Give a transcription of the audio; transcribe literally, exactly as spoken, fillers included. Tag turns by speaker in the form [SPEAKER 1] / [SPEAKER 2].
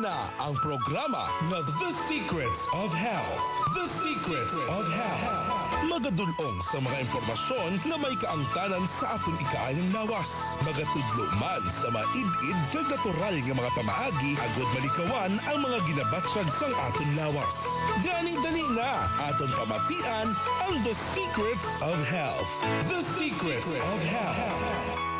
[SPEAKER 1] na ang programa nga The Secrets of Health. The Secrets of Health. Magadulong sa mga impormasyon nga may kaangtanan sa aton ikaayang lawas. Magatudlo man sa maid-id kag natural nga mga pamaagi agod malikawan ang mga ginabatsag sang aton lawas. Gani dali na aton pamatian ang The Secrets of Health. The Secrets of Health.